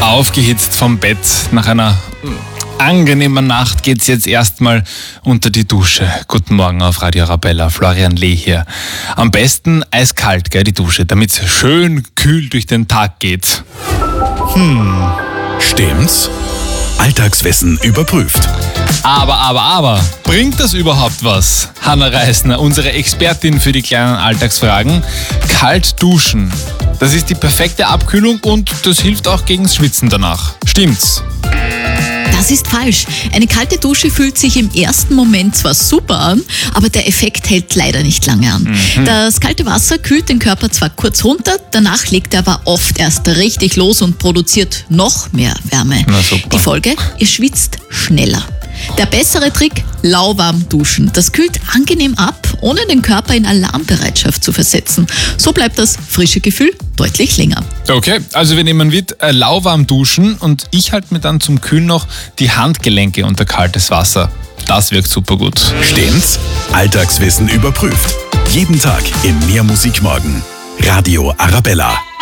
Aufgehitzt vom Bett nach einer angenehmen Nacht geht's jetzt erstmal unter die Dusche. Guten Morgen auf Radio Arabella, Florian Lee hier. Am besten eiskalt, gell, die Dusche, damit's schön kühl durch den Tag geht. Stimmt's? Alltagswissen überprüft. Aber, bringt das überhaupt was? Hanna Reisner, unsere Expertin für die kleinen Alltagsfragen. Kalt duschen, das ist die perfekte Abkühlung und das hilft auch gegen das Schwitzen danach. Stimmt's? Das ist falsch. Eine kalte Dusche fühlt sich im ersten Moment zwar super an, aber der Effekt hält leider nicht lange an. Das kalte Wasser kühlt den Körper zwar kurz runter, danach legt er aber oft erst richtig los und produziert noch mehr Wärme. Na super. Die Folge? Ihr schwitzt schneller. Der bessere Trick? Lauwarm duschen. Das kühlt angenehm ab, ohne den Körper in Alarmbereitschaft zu versetzen. So bleibt das frische Gefühl deutlich länger. Okay, also wir nehmen mit lauwarm duschen und ich halte mir dann zum Kühlen noch die Handgelenke unter kaltes Wasser. Das wirkt super gut. Stimmt's? Alltagswissen überprüft. Jeden Tag im Mehr Musik Morgen. Radio Arabella.